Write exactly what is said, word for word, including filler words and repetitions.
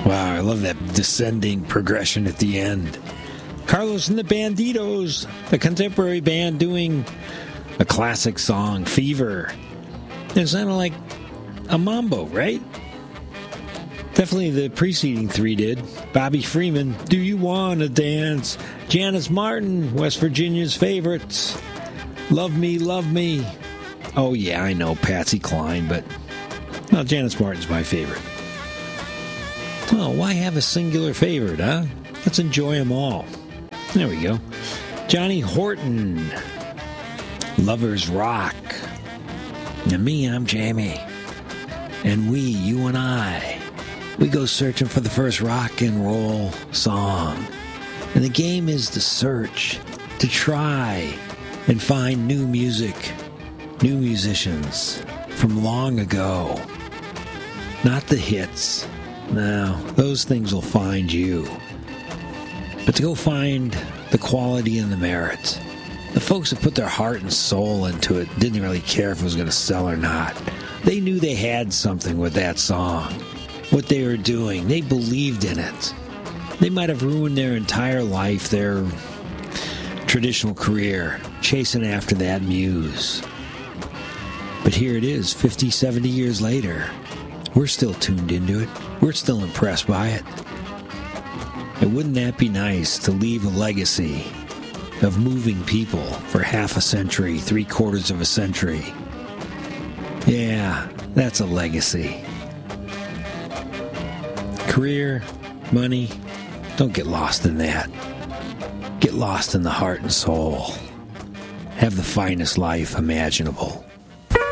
Wow, I love that descending progression at the end. Carlos and the Banditos, a contemporary band doing a classic song, Fever. It sounded like a mambo, right? Definitely the preceding three did. Bobby Freeman, Do You Wanna Dance? Janice Martin, West Virginia's favorites. Love Me, Love Me. Oh yeah, I know, Patsy Cline, but well, Janice Martin's my favorite. Oh, why have a singular favorite, huh? Let's enjoy them all. There we go. Johnny Horton, Lovers Rock. And me, I'm Jamie. And we, you and I, we go searching for the first rock and roll song. And the game is to search, to try and find new music, new musicians from long ago. Not the hits. No, those things will find you. But to go find the quality and the merit. The folks that put their heart and soul into it didn't really care if it was going to sell or not. They knew they had something with that song. What they were doing, they believed in it. They might have ruined their entire life, their traditional career, chasing after that muse. But here it is, fifty, seventy years later. We're still tuned into it. We're still impressed by it. And wouldn't that be nice to leave a legacy of moving people for half a century, three quarters of a century? Yeah, that's a legacy. Career, money, don't get lost in that. Get lost in the heart and soul. Have the finest life imaginable.